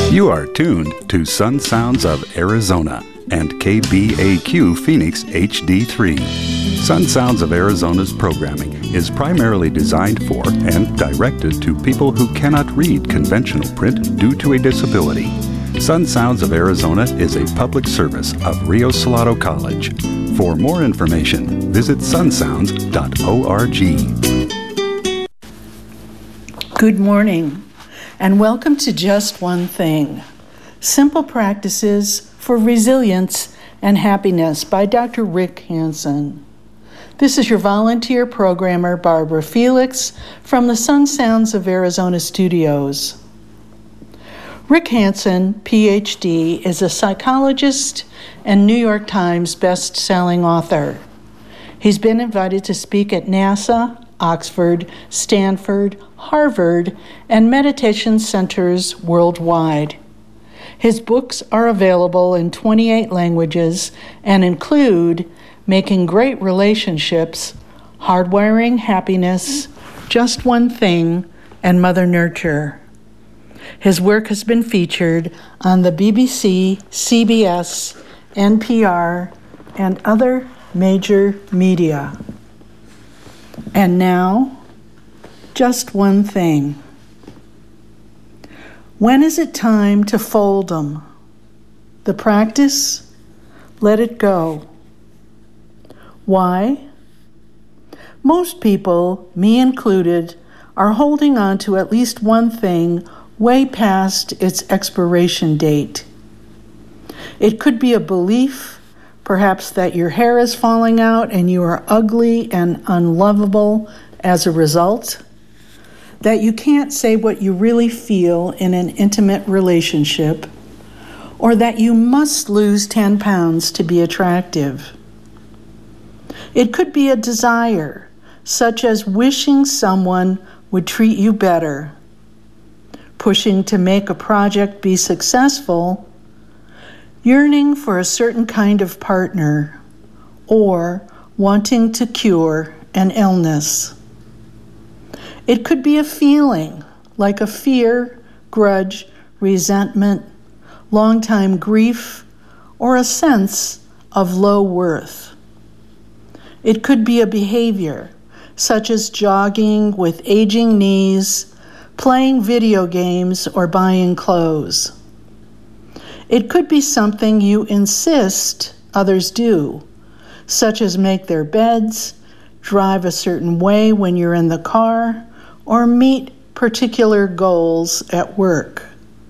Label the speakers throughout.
Speaker 1: You are tuned to Sun Sounds of Arizona and KBAQ Phoenix HD3. Sun Sounds of Arizona's programming is primarily designed for and directed to people who cannot read conventional print due to a disability. Sun Sounds of Arizona is a public service of Rio Salado College. For more information, visit sunsounds.org.
Speaker 2: Good morning, and welcome to Just One Thing, Simple Practices for Resilience and Happiness by Dr. Rick Hansen. This is your volunteer programmer, Barbara Felix, from the Sun Sounds of Arizona studios. Rick Hansen, PhD, is a psychologist and New York Times best-selling author. He's been invited to speak at NASA, Oxford, Stanford, Harvard, and meditation centers worldwide. His books are available in 28 languages and include Making Great Relationships, Hardwiring Happiness, Just One Thing, and Mother Nurture. His work has been featured on the BBC, CBS, NPR, and other major media. And now, just one thing. When is it time to fold 'em? The practice? Let it go. Why? Most people, me included, are holding on to at least one thing way past its expiration date. It could be a belief, perhaps that your hair is falling out and you are ugly and unlovable as a result, that you can't say what you really feel in an intimate relationship, or that you must lose 10 pounds to be attractive. It could be a desire, such as wishing someone would treat you better, pushing to make a project be successful, yearning for a certain kind of partner, or wanting to cure an illness. It could be a feeling, like a fear, grudge, resentment, long-time grief, or a sense of low worth. It could be a behavior, such as jogging with aging knees, playing video games, or buying clothes. It could be something you insist others do, such as make their beds, drive a certain way when you're in the car, or meet particular goals at work.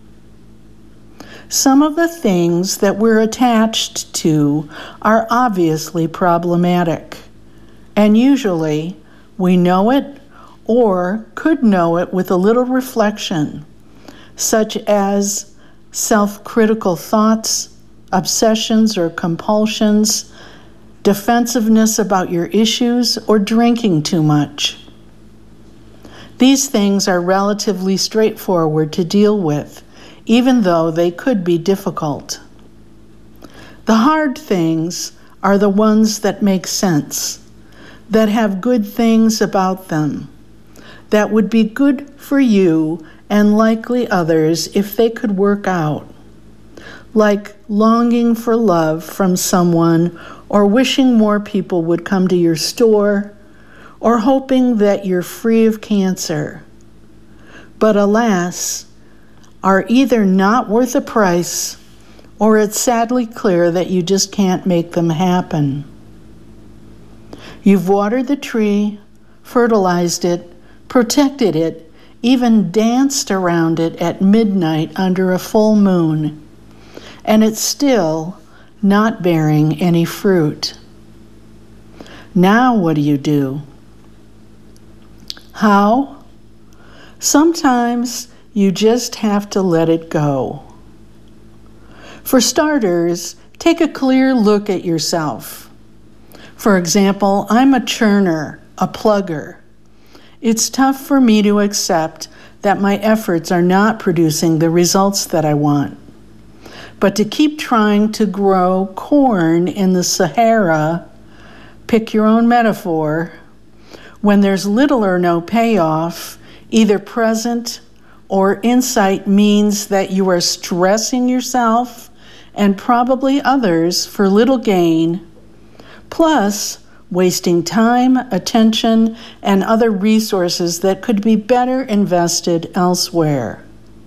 Speaker 2: Some of the things that we're attached to are obviously problematic, and usually we know it or could know it with a little reflection, such as self-critical thoughts, obsessions or compulsions, defensiveness about your issues, or drinking too much. These things are relatively straightforward to deal with, even though they could be difficult. The hard things are the ones that make sense, that have good things about them, that would be good for you and likely others if they could work out, like longing for love from someone, or wishing more people would come to your store, or hoping that you're free of cancer. But alas, are either not worth a price, or it's sadly clear that you just can't make them happen. You've watered the tree, fertilized it, protected it, even danced around it at midnight under a full moon, and it's still not bearing any fruit. Now what do? How? Sometimes you just have to let it go. For starters, take a clear look at yourself. For example, I'm a churner, a plugger. It's tough for me to accept that my efforts are not producing the results that I want. But to keep trying to grow corn in the Sahara, pick your own metaphor, when there's little or no payoff, either present or insight means that you are stressing yourself and probably others for little gain, plus wasting time, attention, and other resources that could be better invested elsewhere.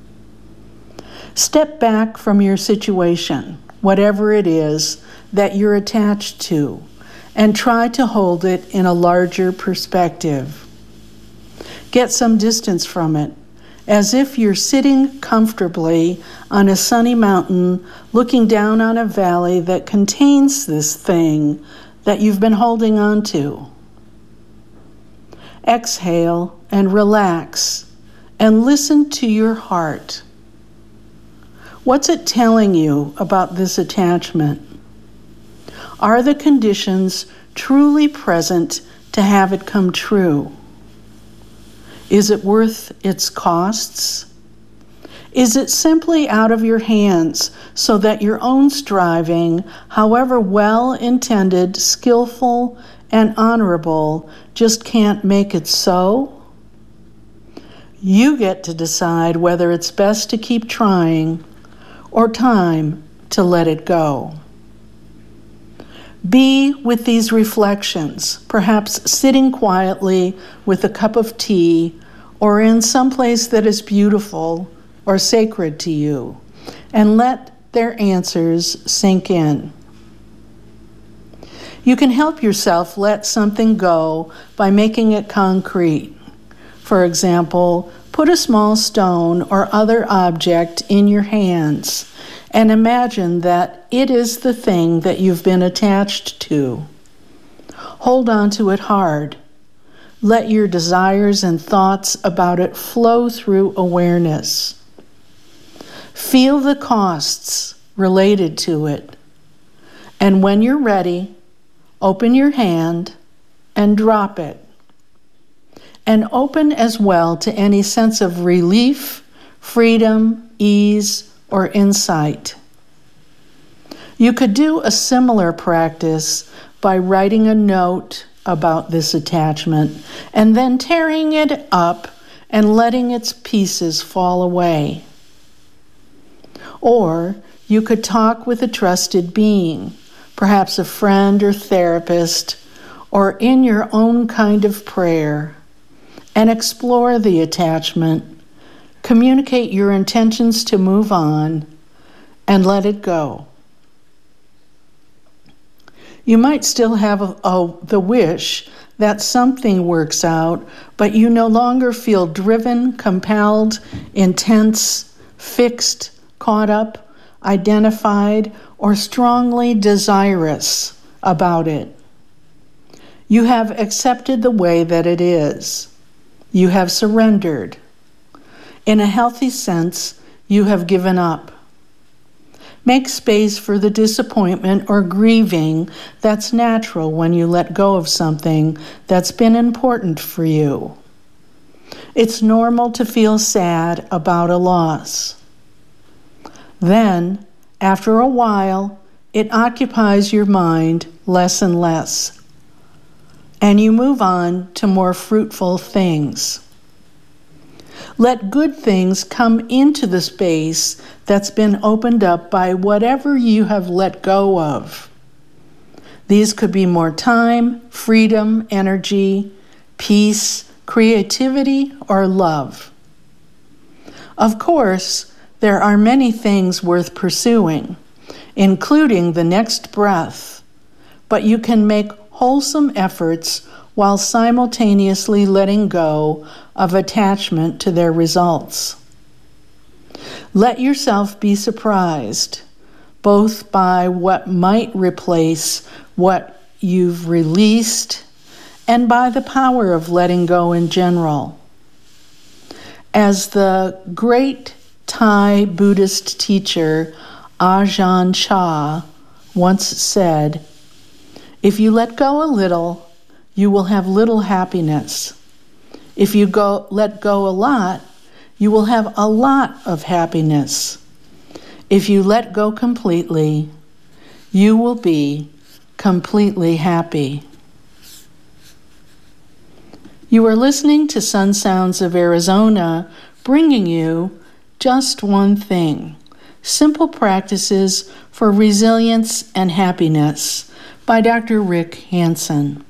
Speaker 2: Step back from your situation, whatever it is that you're attached to, and try to hold it in a larger perspective. Get some distance from it, as if you're sitting comfortably on a sunny mountain looking down on a valley that contains this thing that you've been holding on to. Exhale and relax and listen to your heart. What's it telling you about this attachment? Are the conditions truly present to have it come true? Is it worth its costs? Is it simply out of your hands so that your own striving, however well-intended, skillful, and honorable, just can't make it so? You get to decide whether it's best to keep trying or time to let it go. Be with these reflections, perhaps sitting quietly with a cup of tea or in some place that is beautiful or sacred to you, and let their answers sink in. You can help yourself let something go by making it concrete. For example, put a small stone or other object in your hands and imagine that it is the thing that you've been attached to. Hold on to it hard. Let your desires and thoughts about it flow through awareness. Feel the costs related to it. And when you're ready, open your hand and drop it. And open as well to any sense of relief, freedom, ease, or insight. You could do a similar practice by writing a note about this attachment and then tearing it up and letting its pieces fall away. Or you could talk with a trusted being, perhaps a friend or therapist, or in your own kind of prayer, and explore the attachment, communicate your intentions to move on, and let it go. You might still have the wish that something works out, but you no longer feel driven, compelled, intense, fixed, caught up, identified, or strongly desirous about it. You have accepted the way that it is. You have surrendered. In a healthy sense, you have given up. Make space for the disappointment or grieving that's natural when you let go of something that's been important for you. It's normal to feel sad about a loss. Then, after a while, it occupies your mind less and less, and you move on to more fruitful things. Let good things come into the space that's been opened up by whatever you have let go of. These could be more time, freedom, energy, peace, creativity, or love. Of course, there are many things worth pursuing, including the next breath, but you can make wholesome efforts while simultaneously letting go of attachment to their results. Let yourself be surprised, both by what might replace what you've released and by the power of letting go in general. As the great Thai Buddhist teacher Ajahn Chah once said, "If you let go a little, you will have little happiness. If you let go a lot, you will have a lot of happiness. If you let go completely, you will be completely happy." You are listening to Sun Sounds of Arizona, bringing you Just One Thing, Simple Practices for Resilience and Happiness by Dr. Rick Hanson.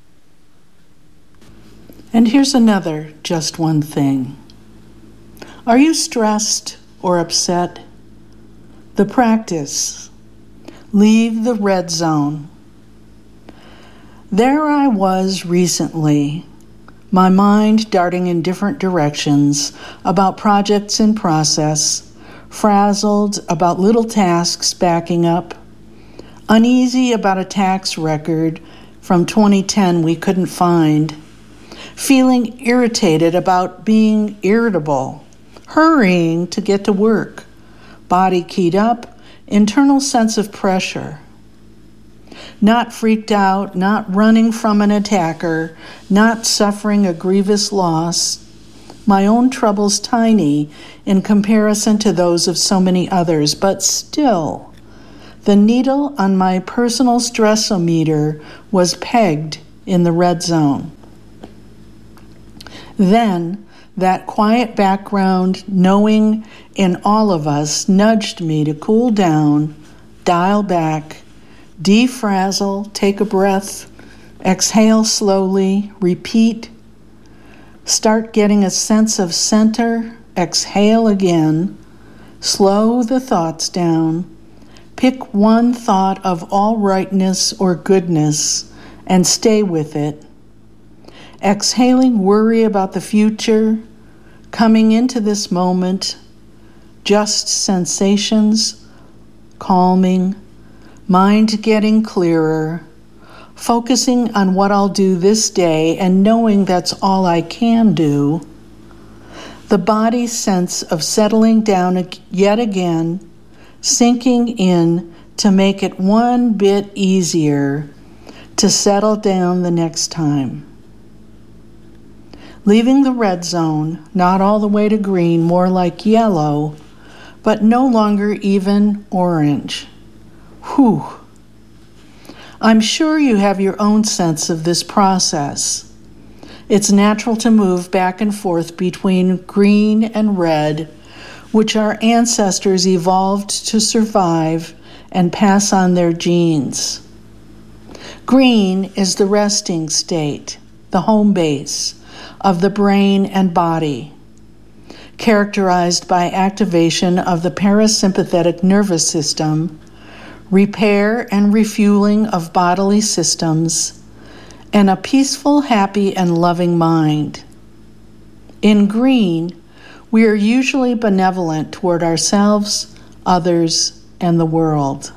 Speaker 2: And here's another Just One Thing. Are you stressed or upset? The practice. Leave the red zone. There I was recently, my mind darting in different directions about projects in process, frazzled about little tasks backing up, uneasy about a tax record from 2010 we couldn't find, feeling irritated about being irritable, hurrying to get to work, body keyed up, internal sense of pressure. Not freaked out, not running from an attacker, not suffering a grievous loss. My own troubles tiny in comparison to those of so many others, but still, the needle on my personal stressometer was pegged in the red zone. Then, that quiet background knowing in all of us nudged me to cool down, dial back, defrazzle, take a breath, exhale slowly, repeat, start getting a sense of center, exhale again, slow the thoughts down, pick one thought of all rightness or goodness and stay with it. Exhaling worry about the future, coming into this moment, just sensations, calming, mind getting clearer, focusing on what I'll do this day and knowing that's all I can do. The body's sense of settling down yet again, sinking in to make it one bit easier to settle down the next time. Leaving the red zone, not all the way to green, more like yellow, but no longer even orange. Whew. I'm sure you have your own sense of this process. It's natural to move back and forth between green and red, which our ancestors evolved to survive and pass on their genes. Green is the resting state, the home base of the brain and body, characterized by activation of the parasympathetic nervous system, repair and refueling of bodily systems, and a peaceful, happy, and loving mind. In green, we are usually benevolent toward ourselves, others, and the world.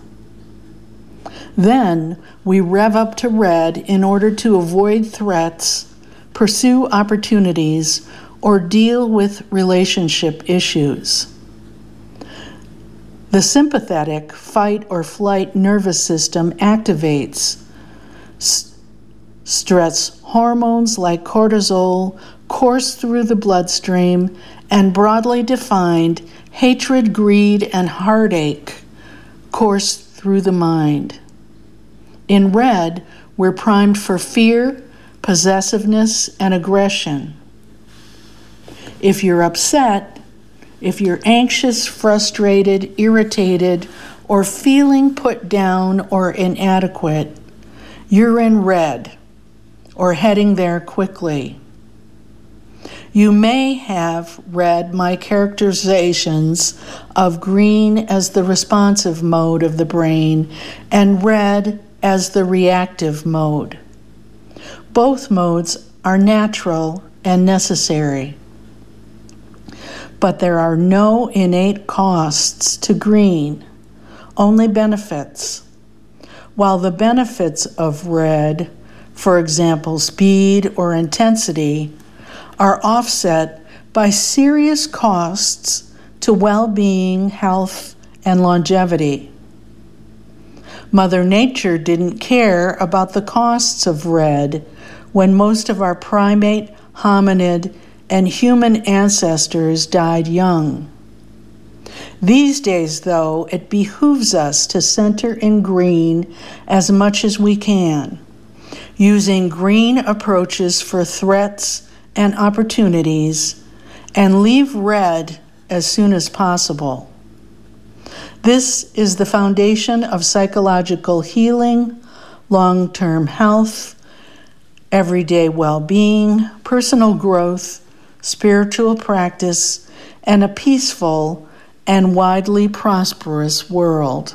Speaker 2: Then we rev up to red in order to avoid threats, pursue opportunities, or deal with relationship issues. The sympathetic fight or flight nervous system activates. Stress hormones like cortisol course through the bloodstream, and broadly defined hatred, greed, and heartache course through the mind. In red, we're primed for fear, possessiveness, and aggression. If you're upset, if you're anxious, frustrated, irritated, or feeling put down or inadequate, you're in red or heading there quickly. You may have read my characterizations of green as the responsive mode of the brain and red as the reactive mode. Both modes are natural and necessary. But there are no innate costs to green, only benefits. While the benefits of red, for example, speed or intensity, are offset by serious costs to well-being, health, and longevity. Mother Nature didn't care about the costs of red when most of our primate, hominid, and human ancestors died young. These days, though, it behooves us to center in green as much as we can, using green approaches for threats and opportunities, and leave red as soon as possible. This is the foundation of psychological healing, long-term health, everyday well-being, personal growth, spiritual practice, and a peaceful and widely prosperous world.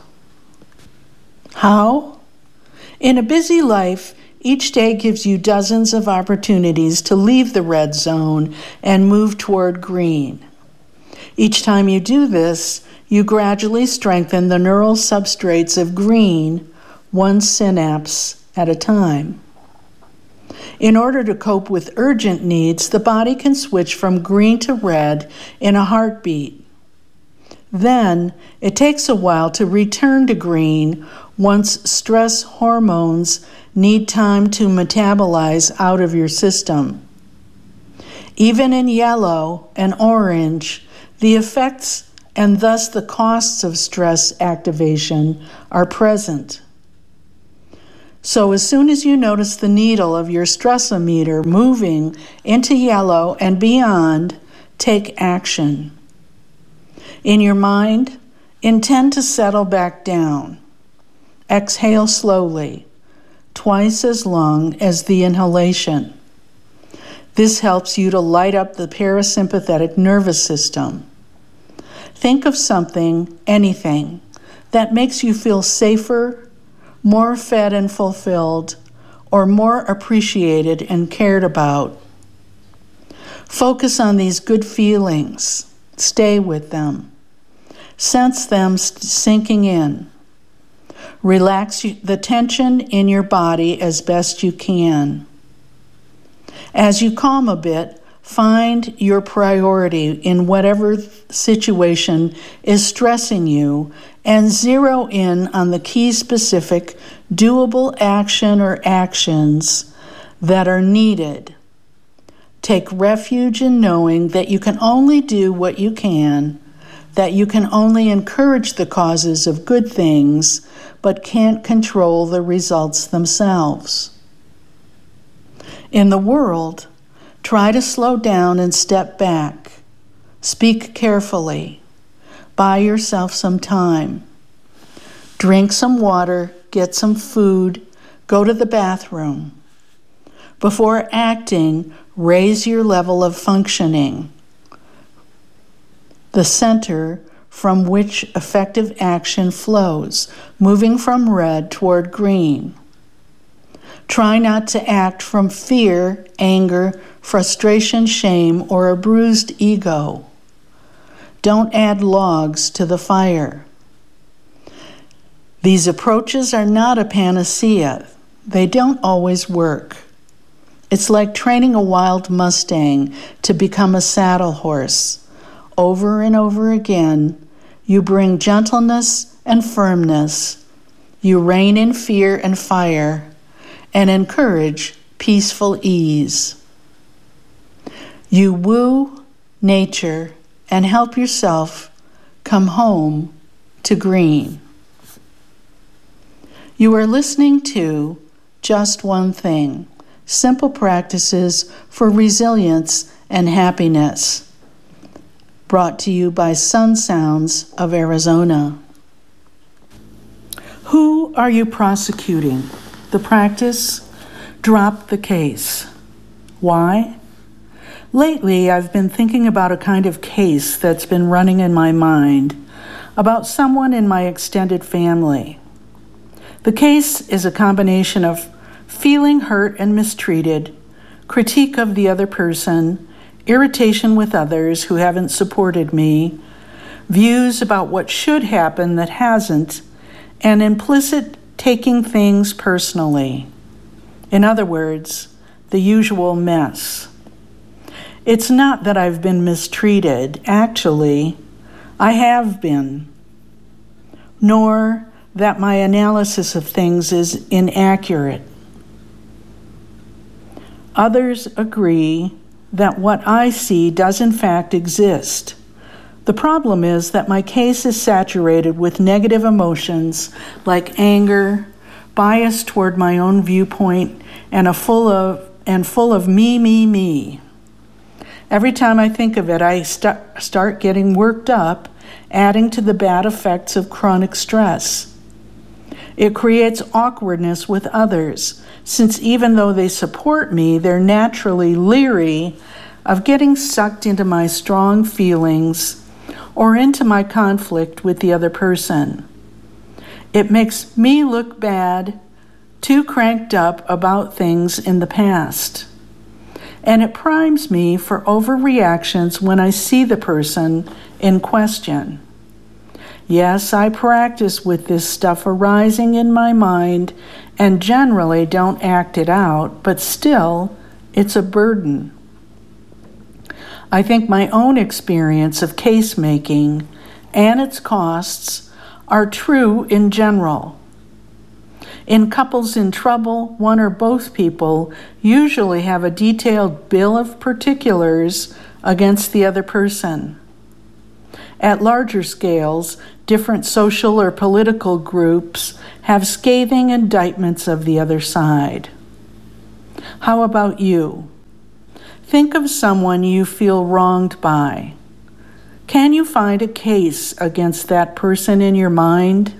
Speaker 2: How? In a busy life, each day gives you dozens of opportunities to leave the red zone and move toward green. Each time you do this, you gradually strengthen the neural substrates of green, one synapse at a time. In order to cope with urgent needs, the body can switch from green to red in a heartbeat. Then, it takes a while to return to green once stress hormones need time to metabolize out of your system. Even in yellow and orange, the effects and thus the costs of stress activation are present. So as soon as you notice the needle of your stressometer moving into yellow and beyond, take action. In your mind, intend to settle back down. Exhale slowly, twice as long as the inhalation. This helps you to light up the parasympathetic nervous system. Think of something, anything, that makes you feel safer, more fed and fulfilled, or more appreciated and cared about. Focus on these good feelings. Stay with them. Sense them sinking in. Relax the tension in your body as best you can. As you calm a bit, find your priority in whatever situation is stressing you and zero in on the key specific doable action or actions that are needed. Take refuge in knowing that you can only do what you can, that you can only encourage the causes of good things, but can't control the results themselves. In the world, try to slow down and step back. Speak carefully. Buy yourself some time. Drink some water, get some food, go to the bathroom. Before acting, raise your level of functioning, the center from which effective action flows, moving from red toward green. Try not to act from fear, anger, frustration, shame, or a bruised ego. Don't add logs to the fire. These approaches are not a panacea. They don't always work. It's like training a wild Mustang to become a saddle horse. Over and over again, you bring gentleness and firmness. You rein in fear and fire and encourage peaceful ease. You woo nature and help yourself come home to green. You are listening to Just One Thing, Simple Practices for Resilience and Happiness, brought to you by Sun Sounds of Arizona. Who are you prosecuting? The practice? Drop the case. Why? Lately, I've been thinking about a kind of case that's been running in my mind, about someone in my extended family. The case is a combination of feeling hurt and mistreated, critique of the other person, irritation with others who haven't supported me, views about what should happen that hasn't, and implicit taking things personally. In other words, the usual mess. It's not that I've been mistreated, actually, I have been, nor that my analysis of things is inaccurate. Others agree that what I see does in fact exist. The problem is that my case is saturated with negative emotions like anger, bias toward my own viewpoint, and full of me. Every time I think of it, I start getting worked up, adding to the bad effects of chronic stress. It creates awkwardness with others, since even though they support me, they're naturally leery of getting sucked into my strong feelings or into my conflict with the other person. It makes me look bad, too cranked up about things in the past. And it primes me for overreactions when I see the person in question. Yes, I practice with this stuff arising in my mind and generally don't act it out, but still, it's a burden. I think my own experience of case making and its costs are true in general. In couples in trouble, one or both people usually have a detailed bill of particulars against the other person. At larger scales, different social or political groups have scathing indictments of the other side. How about you? Think of someone you feel wronged by. Can you find a case against that person in your mind?